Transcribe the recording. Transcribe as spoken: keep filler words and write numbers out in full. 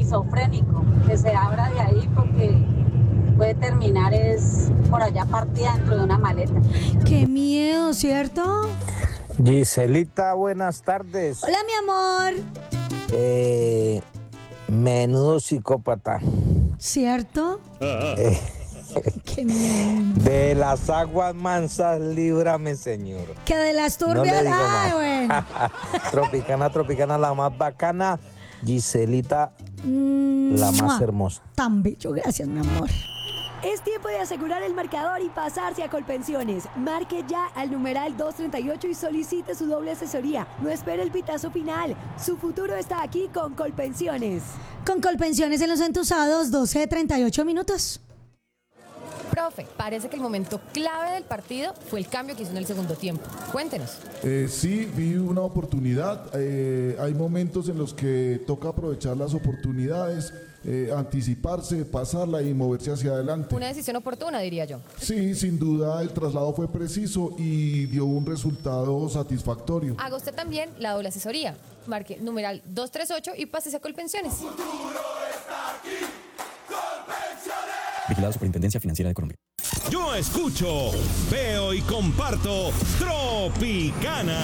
esquizofrénico, que se abra de ahí porque puede terminar es por allá partida dentro de una maleta. Qué miedo, ¿cierto? Giselita, buenas tardes. Hola, mi amor. Eh, menudo psicópata. ¿Cierto? Eh, Qué miedo. de las aguas mansas, líbrame, Señor. Que de las No turbias. le digo Ay, más. bueno. Tropicana, tropicana, la más bacana. Giselita, Mm, la más ¡mua! hermosa. Tan bello, gracias, mi amor. Es tiempo de asegurar el marcador y pasarse a Colpensiones. Marque ya al numeral doscientos treinta y ocho y solicite su doble asesoría. No espere el pitazo final. Su futuro está aquí con Colpensiones. Con Colpensiones en los entusados, doce de treinta y ocho minutos. Profe, parece que el momento clave del partido fue el cambio que hizo en el segundo tiempo. Cuéntenos. Eh, sí, vi una oportunidad. Eh, hay momentos en los que toca aprovechar las oportunidades, eh, anticiparse, pasarla y moverse hacia adelante. Una decisión oportuna, diría yo. Sí, sin duda el traslado fue preciso y dio un resultado satisfactorio. Haga usted también la doble asesoría. Marque numeral doscientos treinta y ocho y pásese a Colpensiones. Vigilado Superintendencia Financiera de Colombia. Yo escucho, veo y comparto Tropicana.